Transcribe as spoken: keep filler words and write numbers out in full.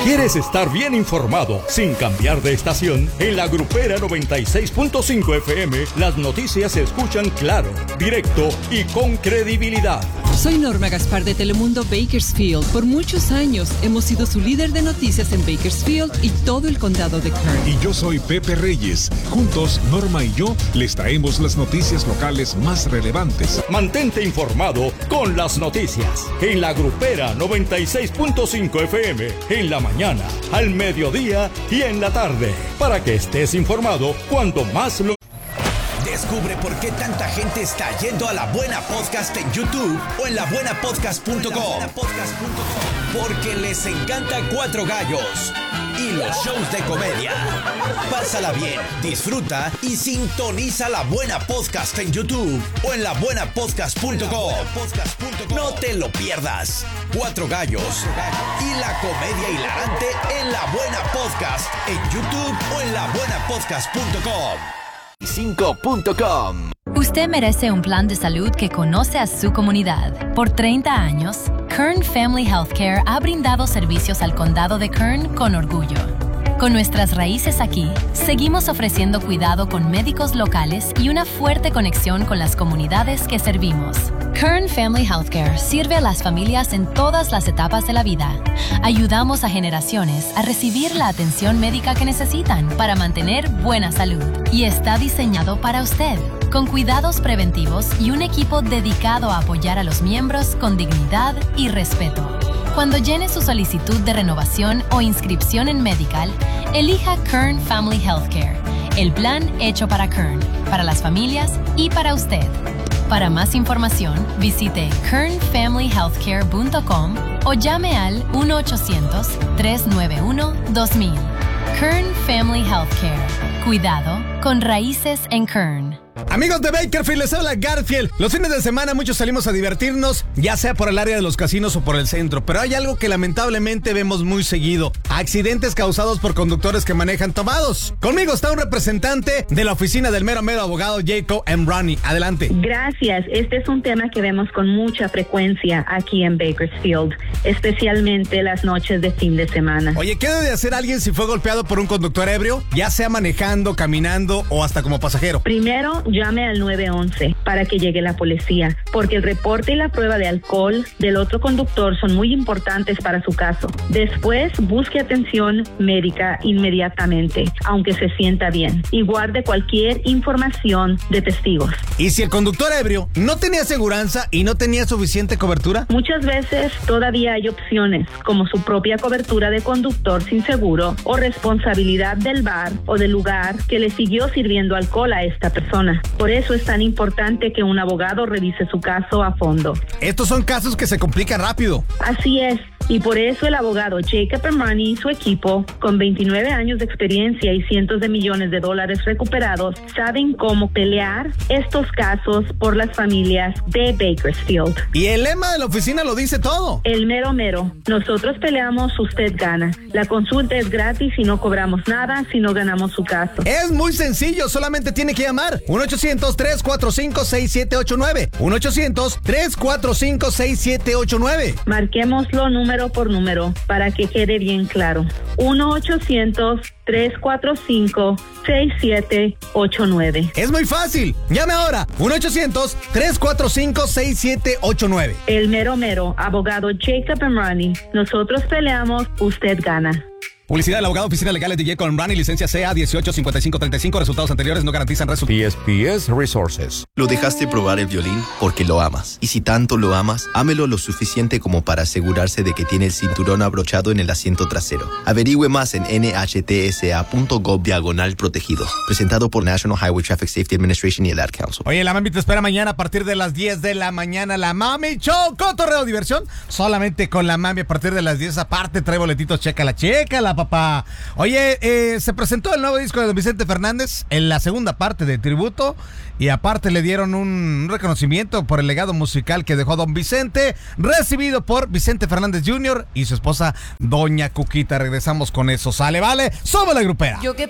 ¿Quieres estar bien informado sin cambiar de estación? En la Grupera noventa y seis punto cinco F M, las noticias se escuchan claro, directo y con credibilidad. Soy Norma Gaspar de Telemundo Bakersfield. Por muchos años hemos sido su líder de noticias en Bakersfield y todo el condado de Kern. Y yo soy Pepe Reyes. Juntos, Norma y yo les traemos las noticias locales más relevantes. Mantente informado con las noticias en la Grupera noventa y seis punto cinco F M, en la mañana, al mediodía y en la tarde, para que estés informado cuando más lo... Descubre por qué tanta gente está yendo a La Buena Podcast en YouTube o en la buena podcast punto com. Porque les encanta Cuatro Gallos y los shows de comedia. Pásala bien, disfruta y sintoniza La Buena Podcast en YouTube o en la buena podcast punto com. No te lo pierdas. Cuatro Gallos y la comedia hilarante en La Buena Podcast en YouTube o en la buena podcast punto com. cinco punto com. Usted merece un plan de salud que conoce a su comunidad. Por treinta años, Kern Family Healthcare ha brindado servicios al condado de Kern con orgullo. Con nuestras raíces aquí, seguimos ofreciendo cuidado con médicos locales y una fuerte conexión con las comunidades que servimos. Kern Family Healthcare sirve a las familias en todas las etapas de la vida. Ayudamos a generaciones a recibir la atención médica que necesitan para mantener buena salud. Y está diseñado para usted, con cuidados preventivos y un equipo dedicado a apoyar a los miembros con dignidad y respeto. Cuando llene su solicitud de renovación o inscripción en Medical, elija Kern Family Healthcare, el plan hecho para Kern, para las familias y para usted. Para más información, visite kern family healthcare punto com o llame al uno ochocientos, tres nueve uno, dos mil. Kern Family Healthcare. Cuidado con raíces en Kern. Amigos de Bakersfield, les habla Garfield. Los fines de semana muchos salimos a divertirnos, ya sea por el área de los casinos o por el centro, pero hay algo que lamentablemente vemos muy seguido: accidentes causados por conductores que manejan tomados. Conmigo está un representante de la oficina del mero mero abogado Jacob Emrani. Adelante. Gracias. Este es un tema que vemos con mucha frecuencia aquí en Bakersfield, especialmente las noches de fin de semana. Oye, ¿qué debe hacer alguien si fue golpeado por un conductor ebrio, ya sea manejando, caminando o hasta como pasajero? Primero, llame al nueve once para que llegue la policía, porque el reporte y la prueba de alcohol del otro conductor son muy importantes para su caso. Después, busque atención médica inmediatamente, aunque se sienta bien, y guarde cualquier información de testigos. ¿Y si el conductor ebrio no tenía aseguranza y no tenía suficiente cobertura? Muchas veces todavía hay opciones, como su propia cobertura de conductor sin seguro o responsabilidad del bar o del lugar que le siguió sirviendo alcohol a esta persona. Por eso es tan importante que un abogado revise su caso a fondo. Estos son casos que se complican rápido. Así es. Y por eso el abogado Jacob Emrani y su equipo, con veintinueve años de experiencia y cientos de millones de dólares recuperados, saben cómo pelear estos casos por las familias de Bakersfield. Y el lema de la oficina lo dice todo. El mero mero. Nosotros peleamos, usted gana. La consulta es gratis y no cobramos nada si no ganamos su caso. Es muy sencillo, solamente tiene que llamar. uno ochocientos, tres cuatro cinco, seis siete ocho nueve. uno ochocientos, tres cuatro cinco, seis siete ocho nueve. Marquémoslo número por número para que quede bien claro. uno ochocientos, tres cuatro cinco, seis siete ocho nueve. Es muy fácil. Llame ahora. uno ochocientos, tres cuatro cinco, seis siete ocho nueve. El mero mero, abogado Jacob Emrani. Nosotros peleamos, usted gana. Publicidad del abogado, oficina legal de Jacob Emrani, licencia C A dieciocho cincuenta y cinco treinta y cinco. Resultados anteriores no garantizan resultados. P S P S Resources. Lo dejaste probar el violín porque lo amas. Y si tanto lo amas, ámelo lo suficiente como para asegurarse de que tiene el cinturón abrochado en el asiento trasero. Averigüe más en N H T S A punto gov diagonal protegidos. Presentado por National Highway Traffic Safety Administration y el Ad Council. Oye, la Mami te espera mañana a partir de las diez de la mañana. La Mami Show, cotorreo, diversión. Solamente con la Mami a partir de las diez. Aparte trae boletitos, chécala, chécala, papá. Oye, eh, se presentó el nuevo disco de Don Vicente Fernández en la segunda parte de tributo. Y aparte le dieron un reconocimiento por el legado musical que dejó Don Vicente, recibido por Vicente Fernández junior y su esposa Doña Cuquita. Regresamos con eso. Sale, vale, somos la Grupera. Yo que